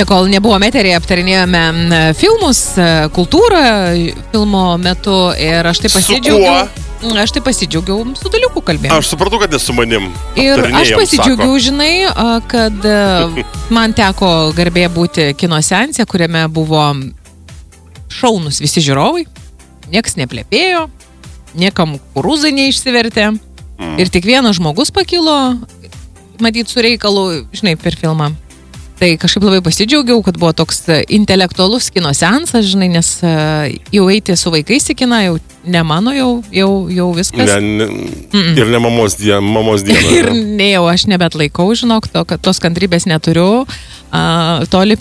Čia kol nebuvo eterėje, aptarinėjome filmus, kultūrą filmo metu ir aš tai pasidžiaugiau. Aš tai pasidžiaugiau, su Daliuku kalbėjom. Aš supratau, kad nesu manim. Ir aš pasidžiaugiau, žinai, kad man teko garbė būti kino seanse, kuriame buvo šaunus visi žiūrovai, nieks neplepėjo, niekam kurūzai neišsivertė. Ir tik vienas žmogus pakilo, matyt, su reikalu, žinai, per filmą. Tai kažkaip labai pasidžiaugiau, kad buvo toks intelektualus kino seansas, žinai, nes jau eiti su vaikais į kiną, jau ne mano, jau viskas. Ir ne mamos diena. Ir ne jau aš nebet laikau, žinok, tos kantrybės neturiu, toli